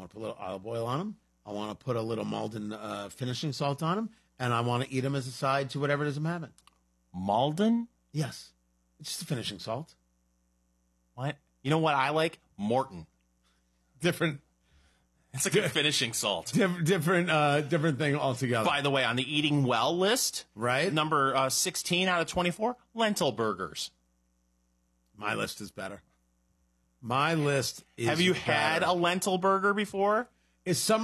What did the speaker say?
want to put a little olive oil on them. I want to put a little Malden finishing salt on them, and I want to eat them as a side to whatever it is I'm having. Malden? Yes, it's just a finishing salt. What? You know what I like? Morton. Different. It's like a finishing salt. Different thing altogether. By the way, on the eating well list, right? Number 16 out of 24, lentil burgers. My list is better. My list is Have you better. had a lentil burger before? Is some